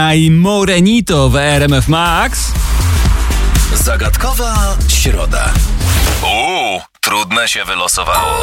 I Morenito w RMF Max. Zagadkowa środa. Trudne się wylosowało.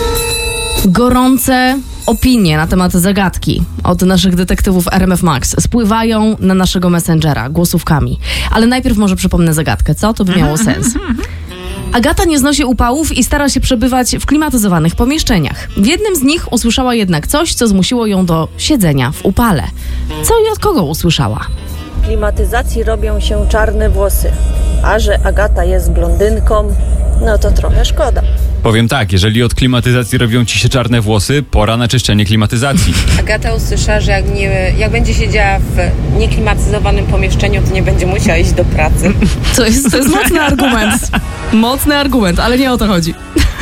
Gorące opinie na temat zagadki od naszych detektywów RMF Max spływają na naszego Messengera głosówkami. Ale najpierw może przypomnę zagadkę, co? To by miało sens. Agata nie znosi upałów i stara się przebywać w klimatyzowanych pomieszczeniach. W jednym z nich usłyszała jednak coś, co zmusiło ją do siedzenia w upale. Co i od kogo usłyszała? Klimatyzacji robią się czarne włosy, a że Agata jest blondynką, no to trochę szkoda. Powiem tak, jeżeli od klimatyzacji robią ci się czarne włosy, pora na czyszczenie klimatyzacji. Agata usłyszała, że jak będzie siedziała w nieklimatyzowanym pomieszczeniu, to nie będzie musiała iść do pracy. To jest mocny argument. Mocny argument, ale nie o to chodzi.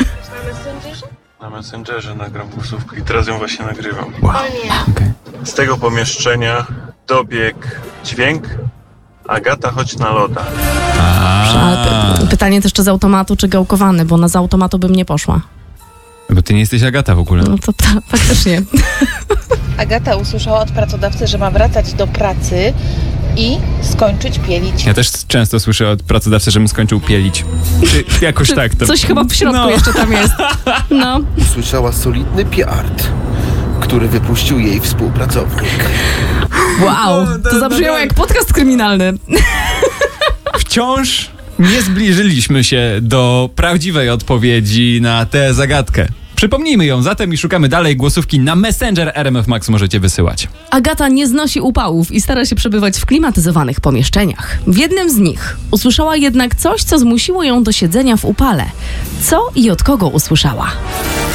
Na Messengerze nagram głosówkę i teraz ją właśnie nagrywam. Wow. Okay. Z tego pomieszczenia dobiegł dźwięk: Agata, chodź na loda. Pytanie też, czy z automatu, czy gałkowany, bo na z automatu bym nie poszła. Bo ty nie jesteś Agata w ogóle. No to faktycznie. Agata usłyszała od pracodawcy, że ma wracać do pracy i skończyć pielić. Ja też często słyszę od pracodawcy, żebym skończył pielić. Jakoś tak. To... Coś chyba w środku jeszcze tam jest. No. Usłyszała solidny piart, który wypuścił jej współpracownik. Wow, to zabrzmiało jak podcast kryminalny. Wciąż nie zbliżyliśmy się do prawdziwej odpowiedzi na tę zagadkę. Przypomnijmy ją zatem i szukamy dalej. Głosówki na Messenger RMF Max możecie wysyłać. Agata nie znosi upałów i stara się przebywać w klimatyzowanych pomieszczeniach. W jednym z nich usłyszała jednak coś, co zmusiło ją do siedzenia w upale. Co i od kogo usłyszała?